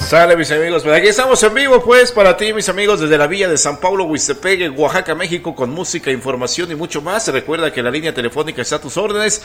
Sale, mis amigos, pues aquí estamos en vivo, pues, para ti, mis amigos, desde la villa de San Pablo, Huixtepec, Oaxaca, México, con música, información y mucho más. Recuerda que la línea telefónica está a tus órdenes,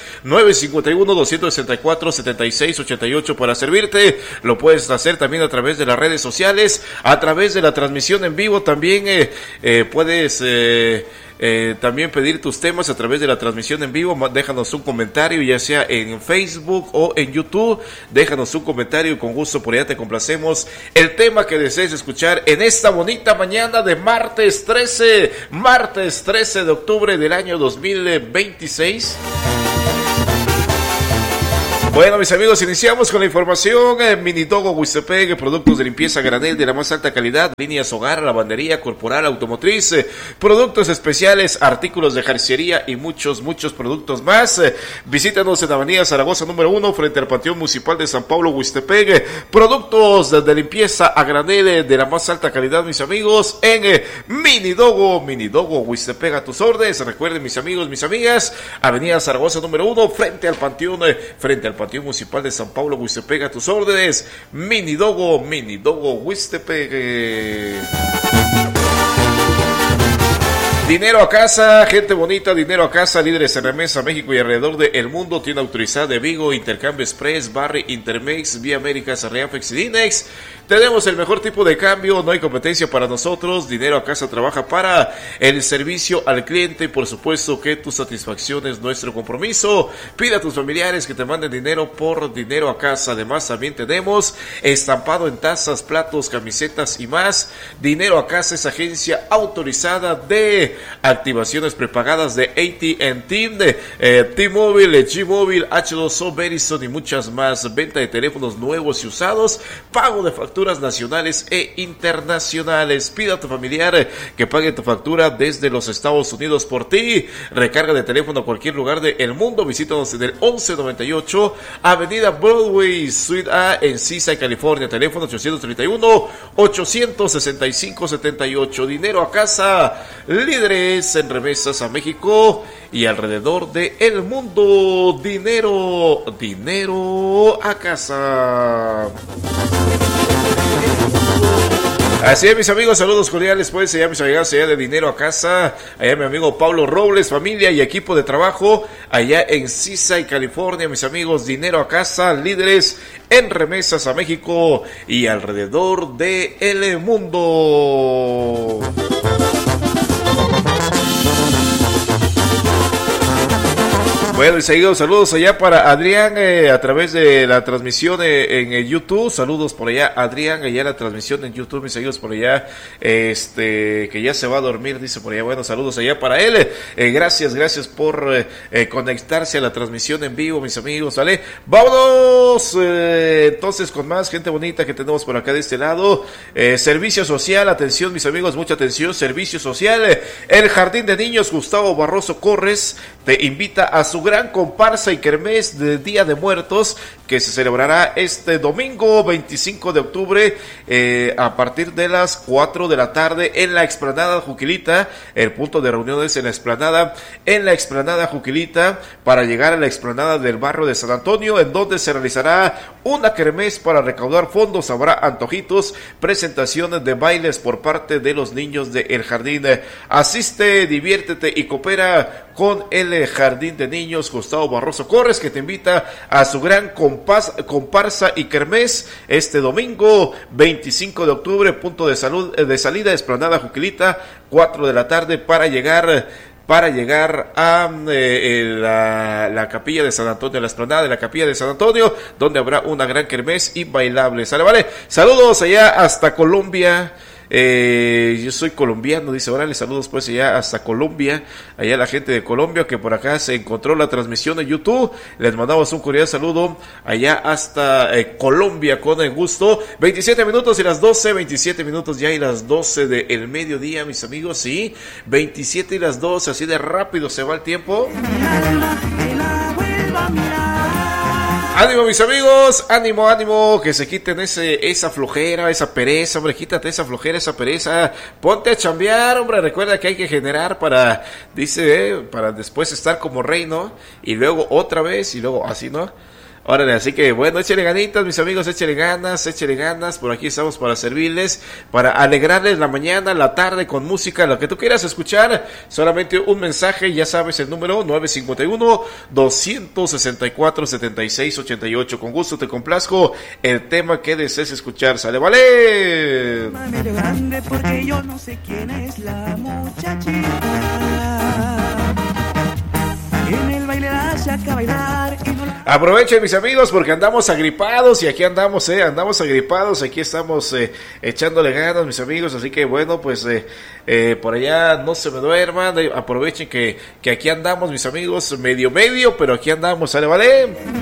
951-264-7688 para servirte. Lo puedes hacer también a través de las redes sociales, a través de la transmisión en vivo también puedes... también pedir tus temas a través de la transmisión en vivo. Déjanos un comentario, ya sea en Facebook o en YouTube. Déjanos un comentario y con gusto por allá te complacemos el tema que desees escuchar en esta bonita mañana de martes 13 de octubre del año 2026. Bueno, mis amigos, iniciamos con la información. Minidogo Huixtepec, productos de limpieza granel de la más alta calidad, líneas hogar, lavandería, corporal, automotriz, productos especiales, artículos de jardinería y muchos productos más. Visítanos en Avenida Zaragoza número 1, frente al Panteón Municipal de San Pablo, Huixtepec. Productos de limpieza a granel de la más alta calidad, mis amigos, en Minidogo Huixtepec, a tus órdenes. Recuerden, mis amigos, mis amigas, Avenida Zaragoza número 1, frente al Panteón Municipal de San Pablo, Huixtepec, a tus órdenes. Minidogo Huixtepec. Dinero a casa, gente bonita, dinero a casa, líderes en remesa, México y alrededor del mundo. Tienda autorizada de Vigo, Intercambio Express, Barry, Intermex, Vía Américas, Reafex y Dinex. Tenemos el mejor tipo de cambio, no hay competencia para nosotros. Dinero a casa trabaja para el servicio al cliente y por supuesto que tu satisfacción es nuestro compromiso. Pide a tus familiares que te manden dinero por dinero a casa. Además también tenemos estampado en tazas, platos, camisetas y más. Dinero a casa es agencia autorizada de activaciones prepagadas de AT&T, T-Mobile, G-Mobile, H2O, Verizon y muchas más. Venta de teléfonos nuevos y usados, pago de facturas nacionales e internacionales. Pida a tu familiar que pague tu factura desde los Estados Unidos por ti. Recarga de teléfono a cualquier lugar del mundo. Visítanos en el 1198 Avenida Broadway, Suite A, en Seaside, California. Teléfono 831-865-7578. Dinero a casa, líderes en remesas a México y alrededor del mundo. Dinero a casa. Así es, mis amigos, saludos cordiales, pues, allá mis amigas, allá de Dinero a Casa, allá mi amigo Pablo Robles, familia y equipo de trabajo, allá en Seaside, California, mis amigos, Dinero a Casa, líderes en remesas a México y alrededor del mundo. Bueno, y seguidos saludos allá para Adrián a través de la transmisión en YouTube. Saludos por allá, Adrián, allá la transmisión en YouTube, mis seguidos por allá, que ya se va a dormir, dice por allá. Bueno, saludos allá para él. Gracias por conectarse a la transmisión en vivo, mis amigos, ¿vale? Vámonos entonces con más gente bonita que tenemos por acá de este lado. Servicio social, atención, mis amigos, mucha atención. Servicio social, el Jardín de Niños Gustavo Barroso Corres te invita a su gran comparsa y kermés de Día de Muertos que se celebrará este domingo 25 de octubre a partir de las 4 de la tarde en la explanada Juquilita. El punto de reunión es en la explanada Juquilita para llegar a la explanada del barrio de San Antonio, en donde se realizará una kermés para recaudar fondos. Habrá antojitos, presentaciones de bailes por parte de los niños del jardín. Asiste, diviértete y coopera con el Jardín de Niños Gustavo Barroso Corres, que te invita a su gran comparsa y kermés este domingo 25 de octubre, punto de salida, explanada Juquilita, 4 de la tarde para llegar a la capilla de San Antonio, la explanada de la capilla de San Antonio, donde habrá una gran kermés y bailable. ¿Sale? Vale. Saludos allá hasta Colombia. Yo soy colombiano, dice, órale, saludos pues allá hasta Colombia, allá la gente de Colombia que por acá se encontró la transmisión en YouTube, les mandamos un cordial saludo allá hasta Colombia con el gusto. 27 minutos y las 27 minutos ya y las 12 del mediodía, mis amigos, sí, 27 y las 12, así de rápido se va el tiempo. Ánimo, mis amigos, ánimo, que se quiten esa flojera, esa pereza, hombre, quítate esa flojera, esa pereza, ponte a chambear, hombre, recuerda que hay que generar para después estar como rey, ¿no? Y luego otra vez, y luego así, ¿no? Órale, así que bueno, échale ganitas, mis amigos, échale ganas, por aquí estamos para servirles, para alegrarles la mañana, la tarde con música, lo que tú quieras escuchar, solamente un mensaje, ya sabes el número 951-264-7688, con gusto te complazco el tema que desees escuchar, sale, vale. Grande porque yo no sé quién es la muchachita. En el baile la saca a bailar y no... Aprovechen, mis amigos, porque andamos agripados y aquí andamos agripados, aquí estamos echándole ganas, mis amigos, así que bueno, pues por allá no se me duerman, aprovechen que aquí andamos, mis amigos, medio, pero aquí andamos, ¿sale, vale?